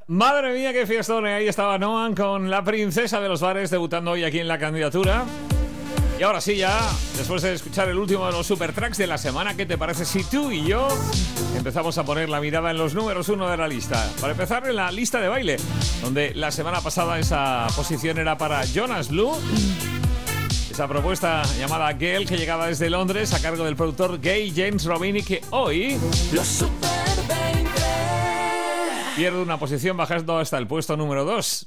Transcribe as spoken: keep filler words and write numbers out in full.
Madre mía, qué fiestón. Ahí estaba Noam con La Princesa de los Bares, debutando hoy aquí en La Candidatura. Y ahora sí, ya, después de escuchar el último de los super tracks de la semana, ¿qué te parece si tú y yo empezamos a poner la mirada en los números uno de la lista? Para empezar, en la lista de baile, donde la semana pasada esa posición era para Jonas Blue. Esa propuesta llamada Girl, que llegaba desde Londres a cargo del productor gay James Robini, que hoy Los Super veinte pierde una posición bajando hasta el puesto número dos.